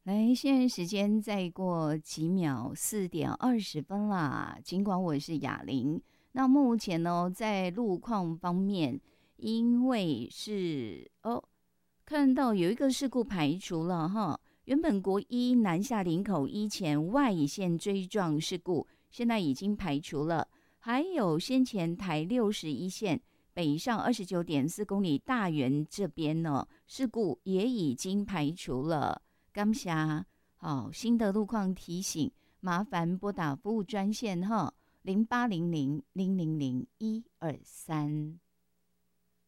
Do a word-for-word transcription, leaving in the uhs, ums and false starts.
来，现在时间再过几秒，四点二十分啦。尽管我是雅玲，那目前呢，在路况方面，因为是哦，看到有一个事故排除了哈。原本国一南下林口一前外乙线追撞事故，现在已经排除了。还有先前台六十一线北上二十九点四公里大园这边呢，事故也已经排除了。感谢好、哦、新的路况提醒，麻烦拨打服务专线哈，零八零零零零零一二三。